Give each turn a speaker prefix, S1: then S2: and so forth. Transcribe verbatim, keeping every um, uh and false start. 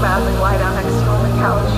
S1: badly lie down next to you on the couch.